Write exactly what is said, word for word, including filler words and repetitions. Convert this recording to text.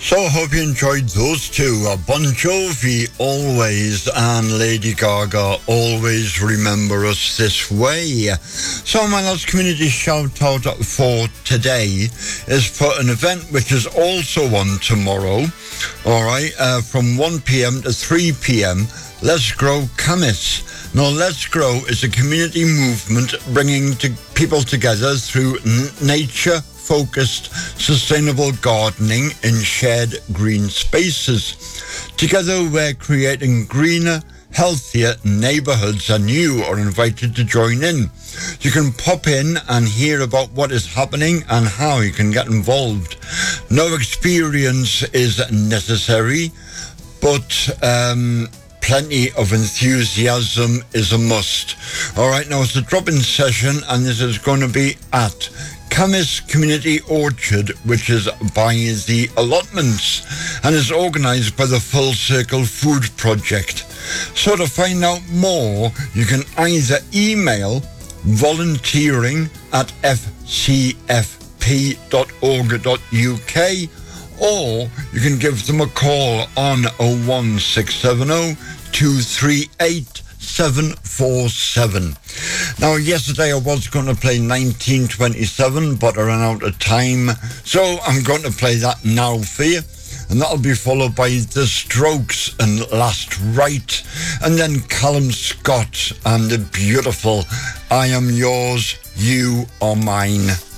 So I hope you enjoyed those two. Uh, Bon Jovi, Always, and Lady Gaga, Always Remember Us This Way. So my last community shout out for today is for an event which is also on tomorrow, alright, uh, from one p.m. to three p.m. Let's Grow Camas. Now, Let's Grow is a community movement bringing to people together through n- nature-focused, sustainable gardening in shared green spaces. Together, we're creating greener, healthier neighbourhoods, and you are invited to join in. You can pop in and hear about what is happening and how you can get involved. No experience is necessary, but um, plenty of enthusiasm is a must. All right, now it's a drop-in session, and this is going to be at Camas Community Orchard, which is by the allotments and is organised by the Full Circle Food Project. So to find out more, you can either email volunteering at f c f p dot org dot u k, or you can give them a call on oh one six seven oh, two three eight, seven four seven. Now, yesterday I was going to play nineteen twenty-seven, but I ran out of time, so I'm going to play that now for you. And that'll be followed by The Strokes and Last Right, and then Callum Scott and the beautiful I Am Yours, You Are Mine.